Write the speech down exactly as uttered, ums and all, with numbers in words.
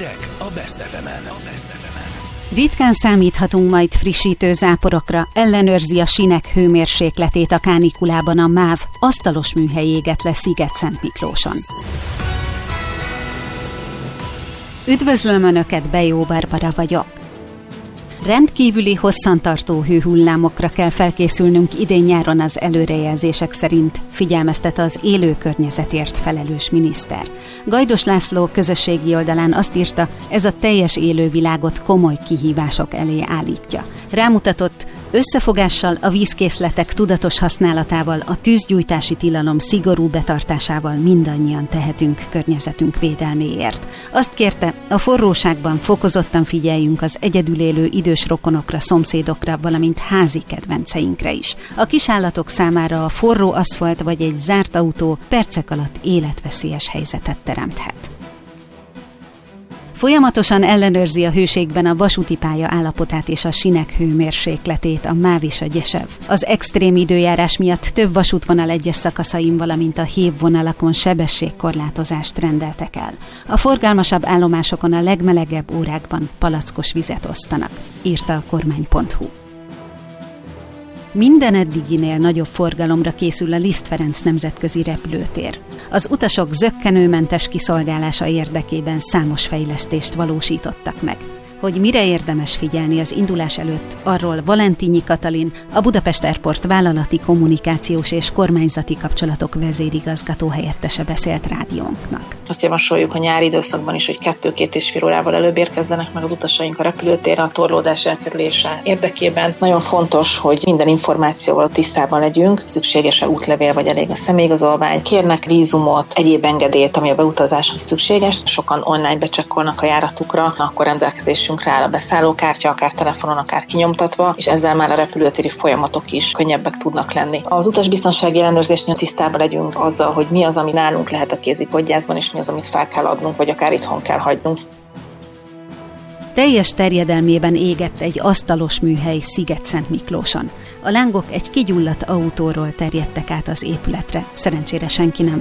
Hírek a Best ef emen. Ritkán számíthatunk majd frissítő záporokra, ellenőrzi a sinek hőmérsékletét a kánikulában a MÁV, asztalos műhely égett le Szigetszentmiklóson. Üdvözlöm Önöket, Bejó Barbara vagyok. Rendkívüli hosszantartó hőhullámokra kell felkészülnünk idén-nyáron az előrejelzések szerint, figyelmeztet az élő környezetért felelős miniszter. Gajdos László közösségi oldalán azt írta, ez a teljes élővilágot komoly kihívások elé állítja. Rámutatott, összefogással, a vízkészletek tudatos használatával, a tűzgyújtási tilalom szigorú betartásával mindannyian tehetünk környezetünk védelméért. Azt kérte, a forróságban fokozottan figyeljünk az egyedül élő idős rokonokra, szomszédokra, valamint házi kedvenceinkre is. A kisállatok számára a forró aszfalt vagy egy zárt autó percek alatt életveszélyes helyzetet teremthet. Folyamatosan ellenőrzi a hőségben a vasúti pálya állapotát és a sinek hőmérsékletét a MÁV és a Gyesev. Az extrém időjárás miatt több vasútvonal egyes szakaszain, valamint a hévvonalakon sebességkorlátozást rendeltek el. A forgalmasabb állomásokon a legmelegebb órákban palackos vizet osztanak, írta a kormány pont hu. Minden eddiginél nagyobb forgalomra készül a Liszt Ferenc nemzetközi repülőtér. Az utasok zökkenőmentes kiszolgálása érdekében számos fejlesztést valósítottak meg. Hogy mire érdemes figyelni az indulás előtt, arról Valentínyi Katalin, a Budapest Airport vállalati kommunikációs és kormányzati kapcsolatok vezérigazgató helyettese beszélt rádiónknak. Azt javasoljuk a nyári időszakban is, hogy kettő-két és fél órával előbb érkezzenek meg az utasaink a repülőtérre a torlódás elkerülése érdekében. Nagyon fontos, hogy minden információval tisztában legyünk, szükséges-e útlevél vagy elég a személyigazolvány, kérnek vízumot, egyéb engedélyt, ami a beutazáshoz szükséges. Sokan online becsekkolnak a járatukra, akkor rendelkezésünkre áll a beszállókártya, akár telefonon, akár kinyomtatva, és ezzel már a repülőtéri folyamatok is könnyebbek tudnak lenni. Az utasbiztonsági ellenőrzésnél tisztában legyünk azzal, hogy mi az, ami nálunk lehet a kézipodgyászban, és mi az, amit fel kell adnunk, vagy akár itthon kell hagynunk. Teljes terjedelmében égett egy asztalos műhely Szigetszentmiklóson. A lángok egy kigyulladt autóról terjedtek át az épületre, szerencsére senki nem